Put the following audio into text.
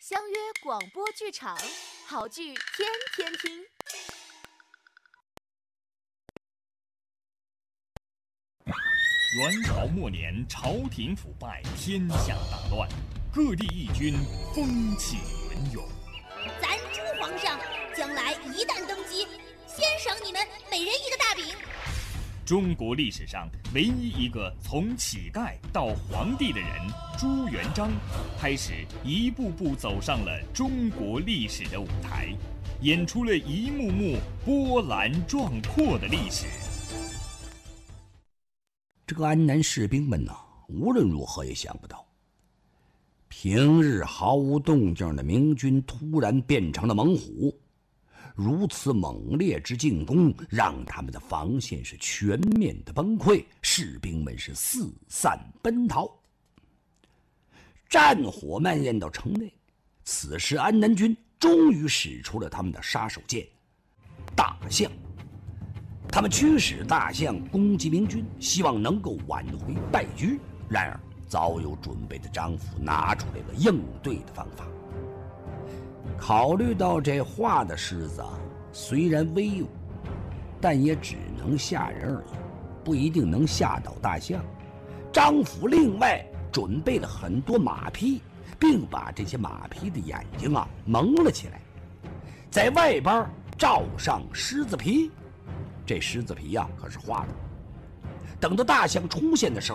相约广播剧场，好剧天天听。 元朝末年，朝廷腐败，天下大乱，各地义军风起云涌。 咱朱皇上将来一旦登基，先赏你们每人一个大饼。 中国历史上唯一一个从乞丐到皇帝的人朱元璋，开始一步步走上了中国历史的舞台，演出了一幕幕波澜壮阔的历史。 这个安南士兵们呢，无论如何也想不到，平日毫无动静的明军突然变成了猛虎。如此猛烈之进攻，让他们的防线是全面的崩溃，士兵们是四散奔逃。战火蔓延到城内，此时安南军终于使出了他们的杀手锏——大象。他们驱使大象攻击明军，希望能够挽回败局。然而，早有准备的张辅拿出来了应对的方法。考虑到这画的狮子虽然威武，但也只能吓人而已，不一定能吓倒大象。张辅另外准备了很多马匹，并把这些马匹的眼睛蒙了起来，在外边罩上狮子皮。这狮子皮可是画的。等到大象出现的时候，